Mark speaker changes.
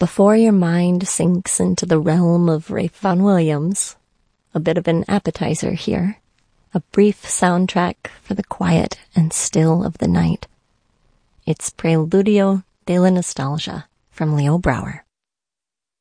Speaker 1: Before your mind sinks into the realm of Ralph Vaughan Williams, a bit of an appetizer here, a brief soundtrack for the quiet and still of the night. It's Preludio de la Nostalgia from Leo Brouwer.